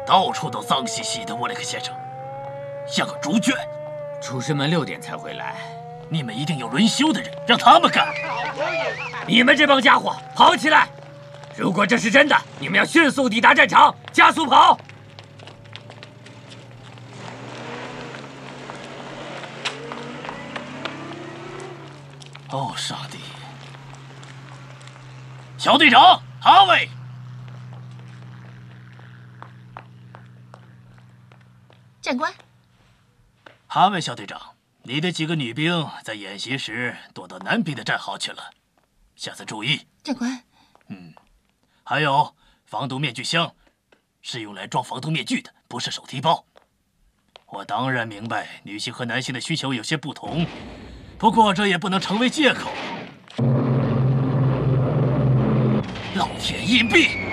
到处都脏兮兮的，沃雷克先生，像个猪圈。 厨师们6点才回来， 你们一定有轮休的人，让他们干。 你们这帮家伙，跑起来！如果这是真的，你们要迅速抵达战场，加速跑！ 哦，上帝！小队长哈维， 长官， 哈维小队长，你的几个女兵在演习时躲到南边的战壕去了，下次注意。 长官。 还有，防毒面具箱是用来装防毒面具的，不是手提包。我当然明白女性和男性的需求有些不同，不过这也不能成为借口。老天阴币！